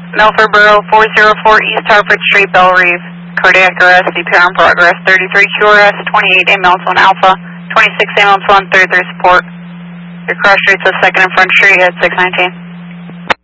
Milford Borough, 404 East Hartford Street, Belle Reve. Cardiac arrest, CPR in progress. 33 QRS, 28 ambulance 1 Alpha, 26 ambulance 1, 33 support. Your cross streets of 2nd and Front Street at 619.